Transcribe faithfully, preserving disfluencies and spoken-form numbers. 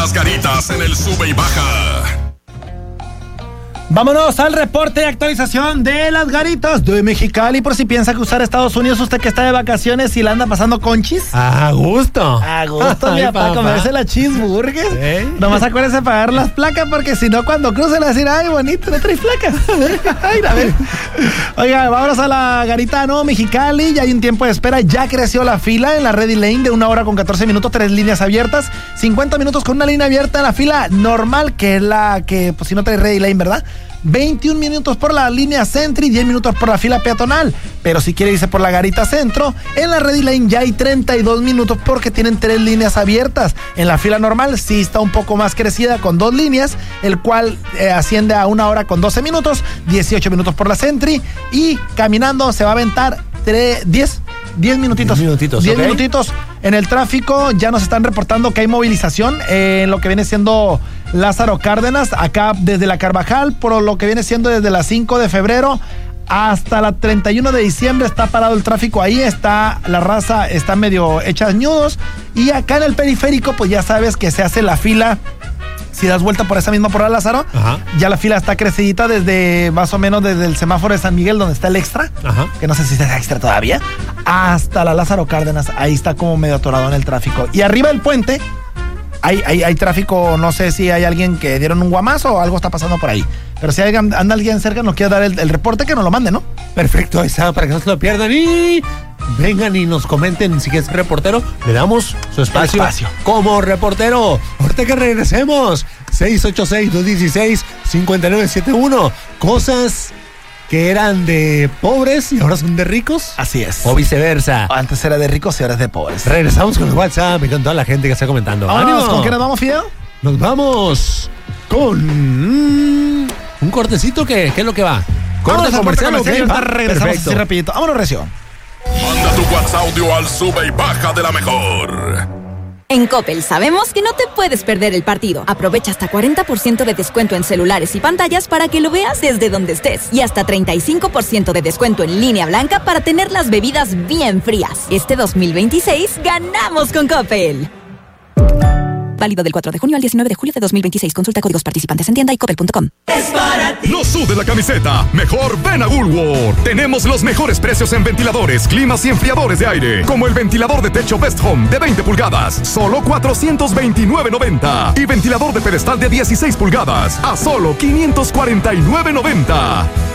Las Garitas en el Sube y Baja. Vámonos al reporte de actualización de Las Garitas de Mexicali. Por si piensa que usar Estados Unidos, usted que está de vacaciones y la anda pasando conchis. A gusto. A gusto, mi papá, comerse la cheeseburger. ¿Eh? Nomás acuérdese de pagar las placas, porque si no, cuando cruce le va a decir, ay, bonito, no traes placas. Ay, a ver. Oiga, vámonos a La Garita, ¿no? Mexicali. Ya hay un tiempo de espera. Ya creció la fila en la Ready Lane de una hora con catorce minutos, tres líneas abiertas. cincuenta minutos con una línea abierta en la fila normal, que es la que, pues si no trae Ready Lane, ¿verdad? veintiún minutos por la línea Centro y diez minutos por la fila peatonal. Pero si quiere irse por la Garita Centro, en la Ready Lane ya hay treinta y dos minutos porque tienen tres líneas abiertas. En la fila normal sí está un poco más crecida con dos líneas, el cual eh, asciende a una hora con doce minutos, dieciocho minutos por la Sentry, y caminando se va a aventar diez minutitos. diez minutitos, diez okay. minutitos. En el tráfico ya nos están reportando que hay movilización en lo que viene siendo Lázaro Cárdenas, acá desde la Carvajal, por lo que viene siendo desde las cinco de febrero hasta la treinta y uno de diciembre está parado el tráfico ahí, está la raza, está medio hechas ñudos, y acá en el periférico pues ya sabes que se hace la fila. Si das vuelta por esa misma por la Lázaro, ajá, ya la fila está crecidita desde más o menos desde el semáforo de San Miguel, donde está el extra, ajá, que no sé si está extra todavía, hasta la Lázaro Cárdenas. Ahí está como medio atorado en el tráfico. Y arriba del puente hay, hay, hay tráfico, no sé si hay alguien que dieron un guamazo o algo está pasando por ahí. Pero si hay, anda alguien cerca, nos quiere dar el, el reporte, que nos lo mande, ¿no? Perfecto, ahí está, para que no se lo pierdan. Y vengan y nos comenten si es reportero. Le damos su espacio, espacio como reportero. Ahorita que regresemos, seis ocho seis, dos uno seis, cinco nueve siete uno. Cosas que eran de pobres y ahora son de ricos. Así es. O viceversa. Antes era de ricos y ahora es de pobres. Regresamos con el WhatsApp y con toda la gente que está comentando. Vámonos, ¿con qué nos vamos, Fideo? Nos vamos con mm, un cortecito. que ¿Qué es lo que va? Corte comercial, comercial, okay, regresamos así rapidito. Vámonos, recio. Manda tu WhatsApp audio al Sube y Baja de la Mejor. En Coppel sabemos que no te puedes perder el partido. Aprovecha hasta cuarenta por ciento de descuento en celulares y pantallas para que lo veas desde donde estés. Y hasta treinta y cinco por ciento de descuento en línea blanca para tener las bebidas bien frías. Este dos mil veintiséis ganamos con Coppel. Válido del cuatro de junio al diecinueve de julio de dos mil veintiséis. Consulta códigos participantes en tienda y coppel punto com. Es para ti. No sude la camiseta. Mejor ven a Woolworth. Tenemos los mejores precios en ventiladores, climas y enfriadores de aire. Como el ventilador de techo Best Home de veinte pulgadas, solo cuatrocientos veintinueve noventa. Y ventilador de pedestal de dieciséis pulgadas, a solo quinientos cuarenta y nueve noventa.